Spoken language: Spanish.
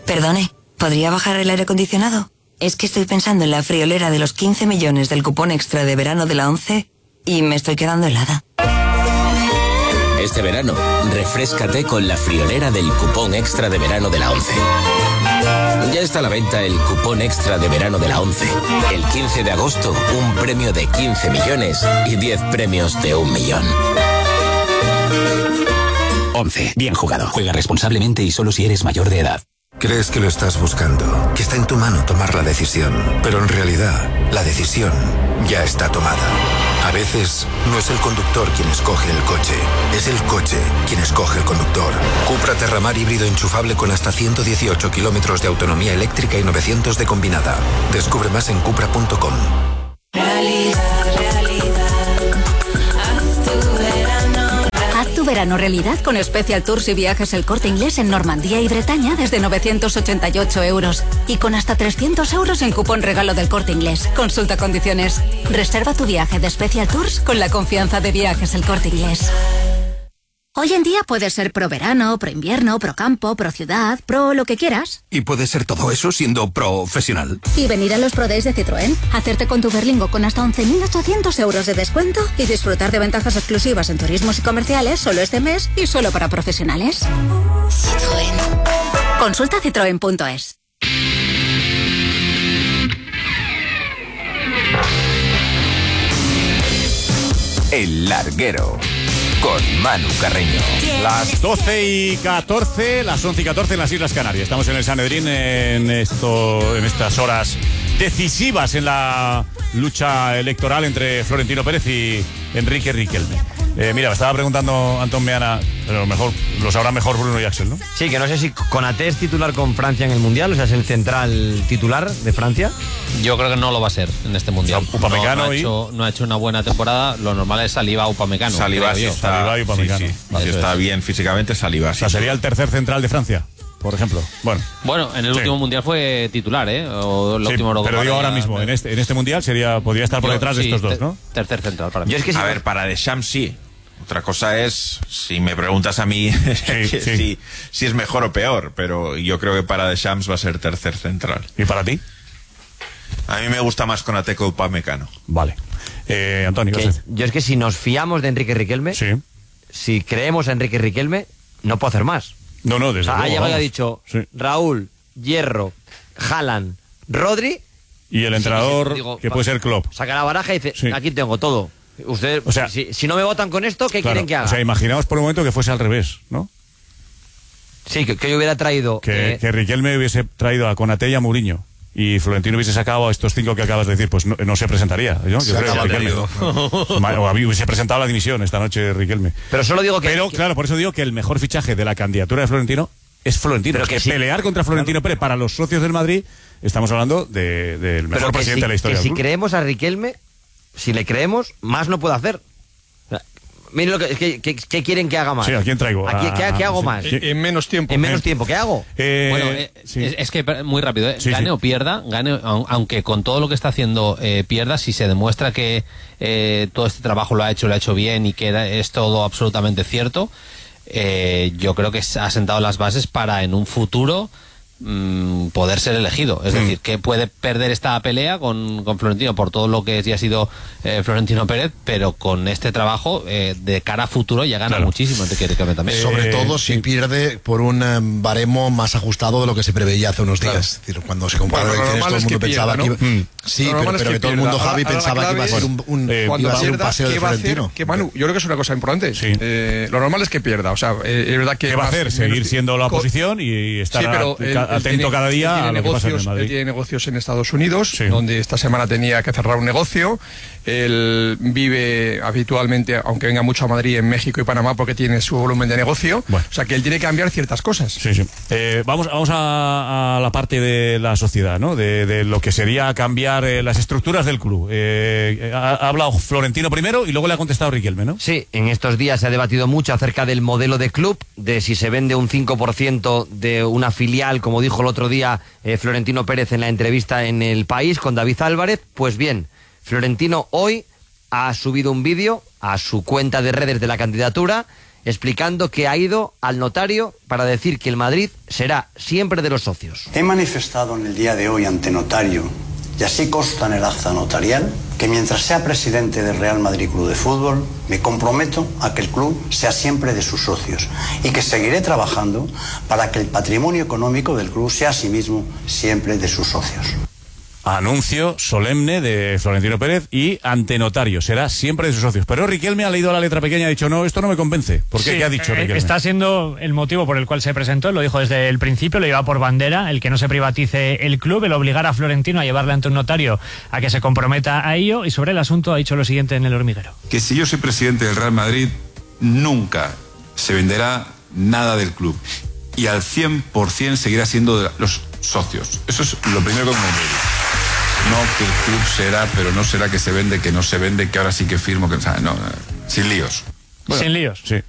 Perdone, ¿podría bajar el aire acondicionado? Es que estoy pensando en la friolera de los 15 millones del cupón extra de verano de la ONCE y me estoy quedando helada. Este verano, refréscate con la friolera del cupón extra de verano de la ONCE. Ya está a la venta el cupón extra de verano de la ONCE. El 15 de agosto, un premio de 15 millones y 10 premios de 1 millón. ONCE. Bien jugado. Juega responsablemente y solo si eres mayor de edad. Crees que lo estás buscando, que está en tu mano tomar la decisión, pero en realidad, la decisión ya está tomada. A veces, no es el conductor quien escoge el coche, es el coche quien escoge el conductor. Cupra Terramar híbrido enchufable con hasta 118 kilómetros de autonomía eléctrica y 900 de combinada. Descubre más en cupra.com. Haz tu verano realidad con Special Tours y Viajes El Corte Inglés en Normandía y Bretaña desde 988 euros y con hasta 300 euros en cupón regalo del Corte Inglés. Consulta condiciones. Reserva tu viaje de Special Tours con la confianza de Viajes El Corte Inglés. Hoy en día puedes ser pro verano, pro invierno, pro campo, pro ciudad, pro lo que quieras. Y puedes ser todo eso siendo profesional. Y venir a los Pro Days de Citroën, hacerte con tu Berlingo con hasta 11.800 euros de descuento y disfrutar de ventajas exclusivas en turismos y comerciales solo este mes y solo para profesionales. Citroën. Consulta citroen.es. El Larguero con Manu Carreño. Las 12:14, las 11:14 en las Islas Canarias. Estamos en el Sanedrín en estas horas decisivas en la lucha electoral entre Florentino Pérez y Enrique Riquelme. Mira, me estaba preguntando Antón Meana, pero mejor lo sabrá mejor Bruno y Axel, ¿no? Sí, que no sé si Konaté es titular con Francia en el Mundial, o sea, es el central titular de Francia. Yo creo que no lo va a ser en este Mundial. O sea, Upamecano no ha hecho una buena temporada. Lo normal es Saliba, Upamecano. Saliba sí está, Saliba y Upamecano. Si está bien físicamente, Saliba. O sea, sería el tercer central de Francia, por ejemplo. Bueno, en el último Mundial fue titular, O el último pero digo ahora mismo, en este Mundial podría estar por detrás de estos dos, ¿no? Tercer central para mí. A ver, para Deschamps sí. Otra cosa es, si me preguntas a mí, si es mejor o peor, pero yo creo que para Deschamps va a ser tercer central. ¿Y para ti? A mí me gusta más Konaté que Upamecano. Vale. Antonio, yo es que si nos fiamos de Enrique Riquelme, si creemos a Enrique Riquelme, no puedo hacer más. No, desde luego. Ha llegado y ha dicho Raúl, Hierro, Haaland, Rodri. Y el entrenador, que puede ser Klopp. Saca la baraja y dice, aquí tengo todo. Ustedes, o sea, si no me votan con esto, ¿qué quieren que haga? O sea, imaginaos por un momento que fuese al revés, ¿no? Sí, que yo hubiera traído... Que Riquelme hubiese traído a Konaté y a Mourinho y Florentino hubiese sacado a estos 5 que acabas de decir, pues no se presentaría, ¿no? Se acaba o hubiese presentado la dimisión esta noche Riquelme. Pero solo digo que... Pero, claro, por eso digo que el mejor fichaje de la candidatura de Florentino es Florentino. Pero que pelear contra Florentino Pérez para los socios del Madrid, estamos hablando del mejor presidente de la historia del club. Si creemos a Riquelme, si le creemos, más no puedo hacer. Miren lo ¿qué quieren que haga más? Sí, ¿a quién traigo? ¿Qué hago más? En menos tiempo. En menos tiempo, ¿qué hago? Es que muy rápido, gane o pierda, aunque con todo lo que está haciendo pierda, si se demuestra que todo este trabajo lo ha hecho bien y que es todo absolutamente cierto, yo creo que ha sentado las bases para en un futuro poder ser elegido. Es decir, que puede perder esta pelea con Florentino por todo lo que ya ha sido Florentino Pérez, pero con este trabajo de cara a futuro ya gana muchísimo Enrique Riquelme también. Sobre todo si pierde por un baremo más ajustado de lo que se preveía hace unos días. Es decir, cuando se compararon elecciones todo el mundo pensaba que pero que todo el mundo, Javi, pensaba que iba a ser un paseo de Florentino. Manu, yo creo que es una cosa importante. Lo normal es que pierda. O sea, es verdad que ¿qué va a hacer? Seguir siendo la oposición y estar atento cada día a lo que pasa en el Madrid. Él tiene negocios en Estados Unidos, donde esta semana tenía que cerrar un negocio. Él vive habitualmente, aunque venga mucho a Madrid, en México y Panamá, porque tiene su volumen de negocio. O sea, que él tiene que cambiar ciertas cosas. Vamos a la parte de la sociedad, ¿no? De lo que sería cambiar las estructuras del club. Ha hablado Florentino primero y luego le ha contestado Riquelme, ¿no? Sí, en estos días se ha debatido mucho acerca del modelo de club, de si se vende un 5% de una filial, como dijo el otro día Florentino Pérez en la entrevista en El País con David Álvarez. Pues bien, Florentino hoy ha subido un vídeo a su cuenta de redes de la candidatura explicando que ha ido al notario para decir que el Madrid será siempre de los socios. He manifestado en el día de hoy ante notario, y así consta en el acta notarial, que mientras sea presidente del Real Madrid Club de Fútbol, me comprometo a que el club sea siempre de sus socios y que seguiré trabajando para que el patrimonio económico del club sea asimismo siempre de sus socios. Anuncio solemne de Florentino Pérez y ante notario. Será siempre de sus socios. Pero Riquelme ha leído la letra pequeña y ha dicho, no, esto no me convence. ¿Por qué? Sí, ¿Qué ha dicho Riquelme? Está siendo el motivo por el cual se presentó, lo dijo desde el principio, lo lleva por bandera, el que no se privatice el club, el obligar a Florentino a llevarle ante un notario a que se comprometa a ello, y sobre el asunto ha dicho lo siguiente en El Hormiguero. Que si yo soy presidente del Real Madrid, nunca se venderá nada del club. Y al 100% seguirá siendo de los socios. Eso es lo primero que me digo. No, que el club será, pero no será que se vende, que no se vende, que ahora sí que firmo, que no, sin líos. Bueno, sin líos. Sí.